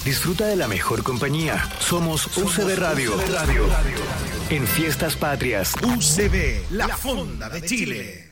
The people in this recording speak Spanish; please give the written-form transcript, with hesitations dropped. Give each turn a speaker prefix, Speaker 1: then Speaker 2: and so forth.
Speaker 1: Disfruta de la mejor compañía. Somos UCB Radio. En Fiestas Patrias.
Speaker 2: UCB, la fonda de Chile.